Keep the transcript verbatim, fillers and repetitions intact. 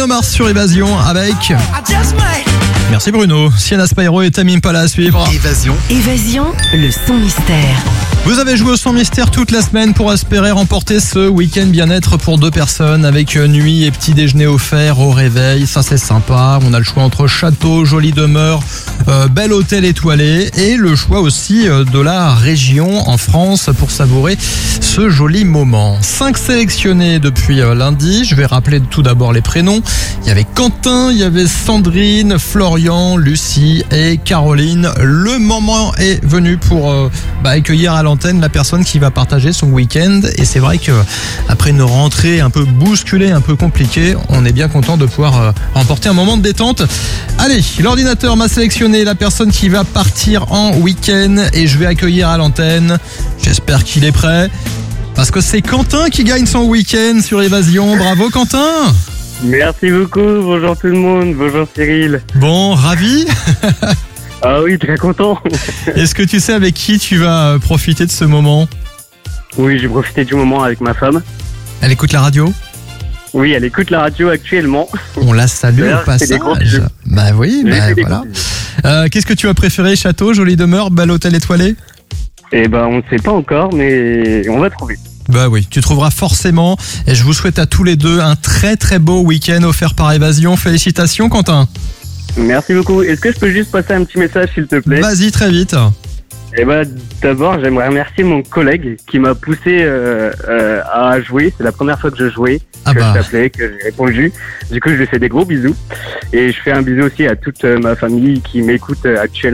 Bruno Mars sur Évasion avec... Merci Bruno. Sienna Spyro et Tame Impala à suivre. Évasion. Évasion, le son mystère. Vous avez joué au son mystère toute la semaine pour espérer remporter ce week-end bien-être pour deux personnes avec nuit et petit déjeuner offert au réveil. Ça c'est sympa. On a le choix entre château, jolie demeure, euh, bel hôtel étoilé et le choix aussi euh, de la région en France pour savourer ce joli moment. Cinq sélectionnés depuis euh, lundi. Je vais rappeler tout d'abord les prénoms. Il y avait Quentin, il y avait Sandrine, Florian, Lucie et Caroline. Le moment est venu pour euh, bah, accueillir à l'antenne la personne qui va partager son week-end. Et c'est vrai que après une rentrée un peu bousculée, un peu compliquée, on est bien content de pouvoir euh, remporter un moment de détente. Allez, l'ordinateur m'a sélectionné la personne qui va partir en week-end et je vais accueillir à l'antenne. J'espère qu'il est prêt. Parce que c'est Quentin qui gagne son week-end sur Évasion. Bravo Quentin! Merci beaucoup, bonjour tout le monde, bonjour Cyril. Bon, ravi. Ah oui, très content. Est-ce que tu sais avec qui tu vas profiter de ce moment? Oui, j'ai profité du moment avec ma femme. Elle écoute la radio? Oui, elle écoute la radio actuellement. On la salue D'ailleurs, au je fais des gros passage. bisous. Bah oui, Je bah fais des voilà. gros bisous. Euh, Qu'est-ce que tu as préféré? Château, jolie demeure, bel hôtel étoilé? Eh ben, on ne sait pas encore, mais on va trouver. Bah oui, tu trouveras forcément. Et je vous souhaite à tous les deux un très très beau week-end offert par Évasion. Félicitations Quentin. Merci beaucoup. Est-ce que je peux juste passer un petit message, s'il te plaît? Vas-y très vite. Eh ben, d'abord, j'aimerais remercier mon collègue qui m'a poussé euh, euh, à jouer. C'est la première fois que je jouais, Ah que bah. je t'appelais, que j'ai répondu. Du coup, je lui fais des gros bisous. Et je fais un bisou aussi à toute euh, ma famille qui m'écoute euh, actuellement.